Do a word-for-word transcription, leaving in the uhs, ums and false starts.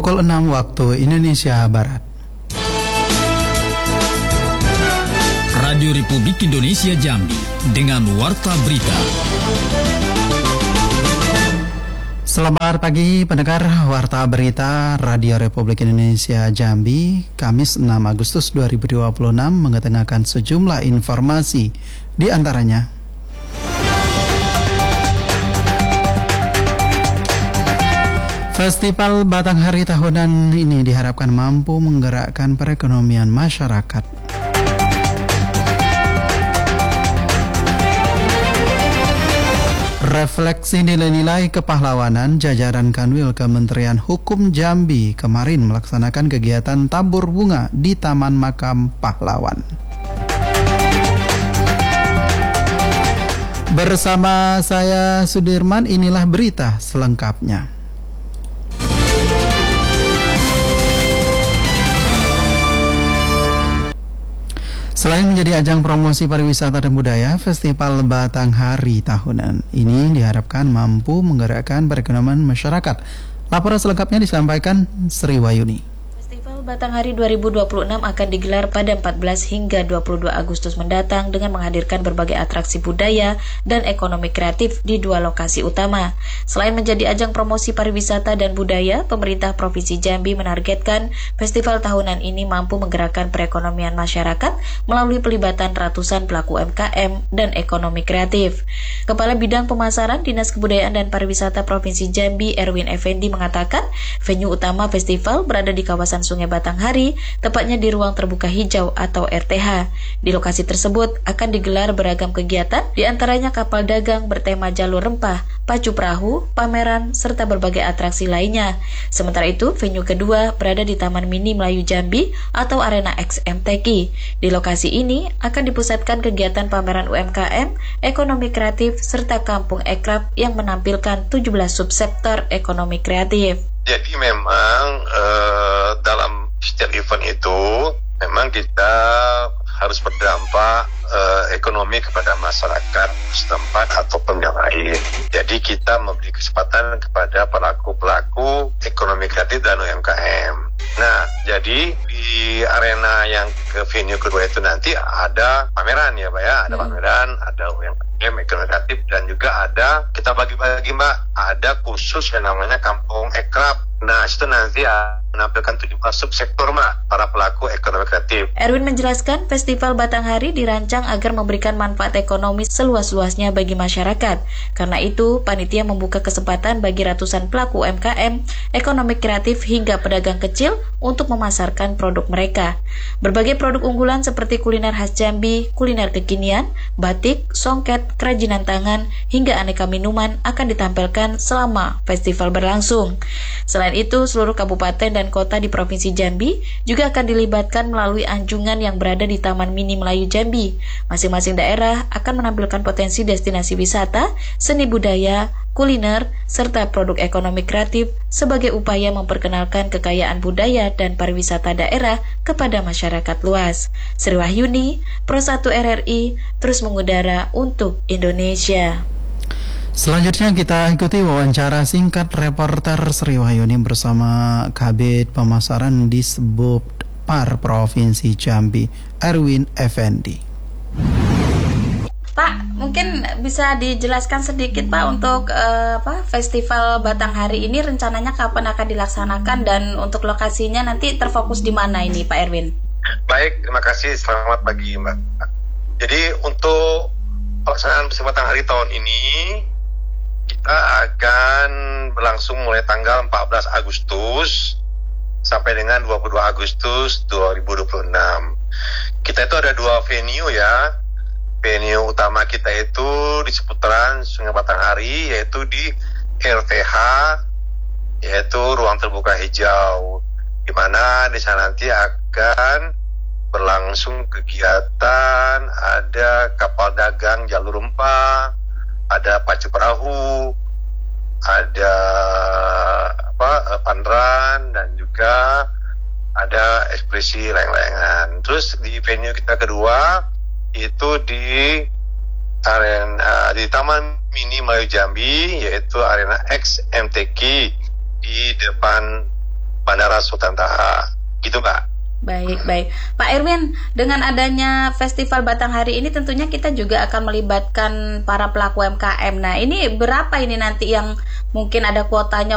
pukul enam waktu Indonesia Barat. Radio Republik Indonesia Jambi dengan Warta Berita. Selamat pagi pendengar Warta Berita Radio Republik Indonesia Jambi, Kamis enam Agustus dua ribu dua puluh enam mengetengahkan sejumlah informasi, di antaranya Festival Batanghari tahunan ini diharapkan mampu menggerakkan perekonomian masyarakat. Refleksi nilai-nilai kepahlawanan, jajaran Kanwil Kementerian Hukum Jambi kemarin melaksanakan kegiatan tabur bunga di Taman Makam Pahlawan. Bersama saya Sudirman, inilah berita selengkapnya. Selain menjadi ajang promosi pariwisata dan budaya, Festival Batanghari tahunan ini diharapkan mampu menggerakkan perekonomian masyarakat. Laporan selengkapnya disampaikan Sri Wayuni. Batanghari dua ribu dua puluh enam akan digelar pada empat belas hingga dua puluh dua Agustus mendatang dengan menghadirkan berbagai atraksi budaya dan ekonomi kreatif di dua lokasi utama. Selain menjadi ajang promosi pariwisata dan budaya, pemerintah Provinsi Jambi menargetkan festival tahunan ini mampu menggerakkan perekonomian masyarakat melalui pelibatan ratusan pelaku U M K M dan ekonomi kreatif. Kepala Bidang Pemasaran Dinas Kebudayaan dan Pariwisata Provinsi Jambi, Erwin Effendi, mengatakan venue utama festival berada di kawasan Sungai Batanghari, tepatnya di ruang terbuka hijau atau R T H. Di lokasi tersebut akan digelar beragam kegiatan, diantaranya kapal dagang bertema jalur rempah, pacu perahu, pameran, serta berbagai atraksi lainnya. Sementara itu, venue kedua berada di Taman Mini Melayu Jambi atau Arena X M T K. Di lokasi ini akan dipusatkan kegiatan pameran U M K M, ekonomi kreatif, serta kampung ekrab yang menampilkan tujuh belas subsektor ekonomi kreatif. Jadi memang eh, dalam setiap event itu memang kita harus berdampak eh, ekonomi kepada masyarakat setempat ataupun yang lain. Jadi kita memberi kesempatan kepada pelaku-pelaku ekonomi kreatif dan U M K M. Nah, jadi di arena yang ke venue kedua itu nanti ada pameran ya Pak ya, ada pameran, ada U M K M ekonomi kreatif, dan juga ada, kita bagi-bagi Mbak, ada khusus yang namanya kampung ekrab. Nah, itu nanti menampilkan tujuh belas subsektor Mbak, para pelaku ekonomi kreatif. Erwin menjelaskan festival Batanghari dirancang agar memberikan manfaat ekonomi seluas-luasnya bagi masyarakat. Karena itu, panitia membuka kesempatan bagi ratusan pelaku U M K M, ekonomi kreatif hingga pedagang kecil untuk memasarkan produk mereka. Berbagai produk unggulan seperti kuliner khas Jambi, kuliner kekinian, batik, songket, kerajinan tangan, hingga aneka minuman akan ditampilkan selama festival berlangsung. Selain itu, seluruh kabupaten dan kota di Provinsi Jambi juga akan dilibatkan melalui anjungan yang berada di Taman Mini Melayu Jambi. Masing-masing daerah akan menampilkan potensi destinasi wisata, seni budaya, kuliner, serta produk ekonomi kreatif sebagai upaya memperkenalkan kekayaan budaya dan pariwisata daerah kepada masyarakat luas. Sri Wahyuni, Pro satu R R I, terus mengudara untuk Indonesia. Selanjutnya kita ikuti wawancara singkat reporter Sri Wahyuni bersama Kabid Pemasaran Disbudpar Provinsi Jambi, Erwin Effendi. Pak, mungkin bisa dijelaskan sedikit Pak untuk uh, apa Festival Batanghari ini rencananya kapan akan dilaksanakan dan untuk lokasinya nanti terfokus di mana ini Pak Erwin? Baik, terima kasih. Selamat pagi Mbak. Jadi untuk pelaksanaan Festival Batanghari tahun ini kita akan berlangsung mulai tanggal empat belas Agustus sampai dengan dua puluh dua Agustus dua ribu dua puluh enam. Kita itu ada dua venue ya. Venue utama kita itu di seputaran Sungai Batanghari, yaitu di R T H, yaitu ruang terbuka hijau, di mana di sana nanti akan berlangsung kegiatan, ada kapal dagang jalur rempah, ada pacu perahu, ada apa pameran, dan juga ada ekspresi layang-layangan. Terus di venue kita kedua itu di arena di Taman Mini Melayu Jambi, yaitu Arena X M T K di depan Bandara Sultan Taha. Gitu Mbak. Baik, baik. Pak Irwin, dengan adanya Festival Batanghari ini tentunya kita juga akan melibatkan para pelaku U M K M. Nah, ini berapa ini nanti yang mungkin ada kuotanya